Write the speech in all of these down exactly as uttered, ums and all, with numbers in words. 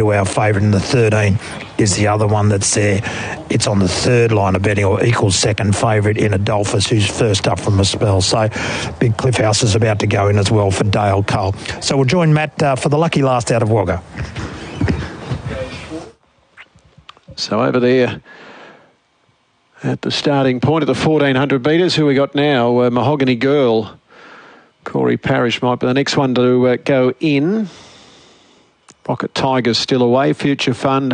to our favourite, and the thirteen is the other one that's there. It's on the third line of betting, or equals second favourite in Adolphus, who's first up from a spell. So Big Cliff House is about to go in as well for Dale Cole. So we'll join Matt uh, for the lucky last out of Wagga. So over there at the starting point of the fourteen hundred metres, who we got now? Uh, Mahogany Girl. Corey Parrish might be the next one to uh, go in. Rocket Tigers still away. Future Fund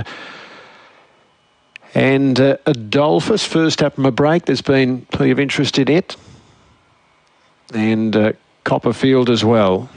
and uh, Adolphus first up from a break. There's been plenty of interest in it. And uh, Copperfield as well.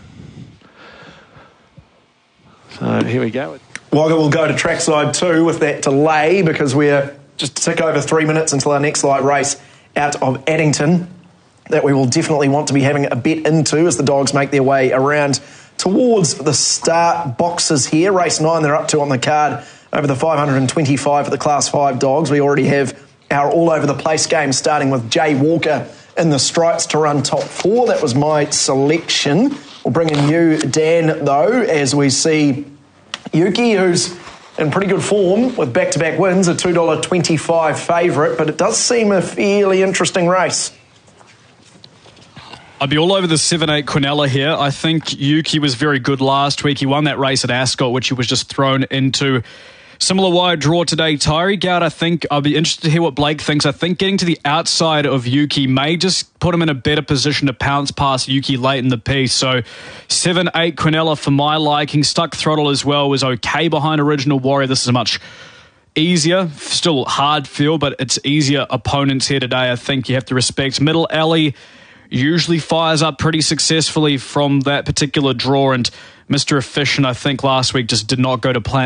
So here we go. Wagga will go to trackside two with that delay, because we're just to tick over three minutes until our next light race out of Addington, that we will definitely want to be having a bet into as the dogs make their way around towards the start boxes here. Race nine they're up to on the card over the five hundred twenty-five for the Class five dogs. We already have our all-over-the-place game starting with Jay Walker in the stripes to run top four. That was my selection. We'll bring in you, Dan, though, as we see Yuki, who's in pretty good form with back-to-back wins, a two dollars twenty-five favourite, but it does seem a fairly interesting race. I'd be all over the seven eight Quinella here. I think Yuki was very good last week. He won that race at Ascot, which he was just thrown into. Similar wide draw today. Tyree Goud, I think, I'll be interested to hear what Blake thinks. I think getting to the outside of Yuki may just put him in a better position to pounce past Yuki late in the piece. So seven eight Quinella for my liking. Stuck Throttle as well was okay behind Original Warrior. This is a much easier, still hard field, but it's easier opponents here today. I think you have to respect. Middle Alley usually fires up pretty successfully from that particular draw, and Mister Efficient, I think, last week just did not go to plan.